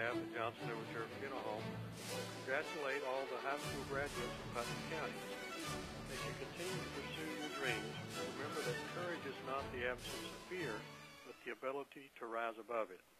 behalf of Johnson Overture Funeral Home to congratulate all the high school graduates of Putnam County. As you continue to pursue your dreams, remember that courage is not the absence of fear, but the ability to rise above it.